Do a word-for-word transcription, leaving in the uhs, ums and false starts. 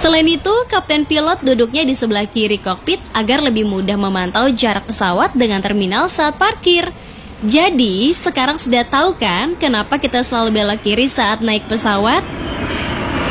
Selain itu, kapten pilot duduknya di sebelah kiri kokpit agar lebih mudah memantau jarak pesawat dengan terminal saat parkir. Jadi, sekarang sudah tahu kan kenapa kita selalu belok kiri saat naik pesawat?